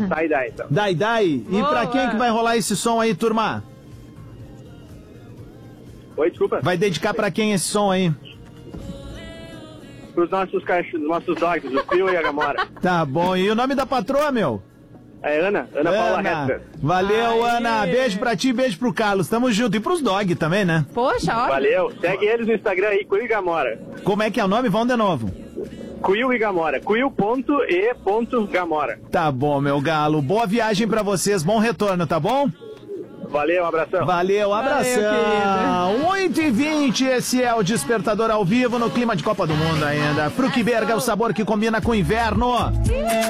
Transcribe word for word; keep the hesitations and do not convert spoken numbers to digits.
Dai Dai, então. Dai Dai. E Boa. pra quem que vai rolar esse som aí, turma? Oi, desculpa. Vai dedicar pra quem esse som aí? Pros nossos cachorros, nossos dogs, o Pio e a Gamora. Tá bom. E o nome da patroa, meu? É Ana, Ana, Paula Hester. Valeu, Aê. Ana. Beijo pra ti, beijo pro Carlos. Tamo junto. E pros dog também, né? Poxa, ó. Valeu. Segue eles no Instagram aí, Cuil e Gamora. Como é que é o nome? Vamos de novo. Cuil e Gamora. Cuil ponto e ponto Gamora. Tá bom, meu galo. Boa viagem pra vocês. Bom retorno, tá bom? Valeu, um abração. Valeu, abração. oito e vinte, esse é o Despertador ao vivo no clima de Copa do Mundo ainda. Fruquiberga é o sabor que combina com o inverno.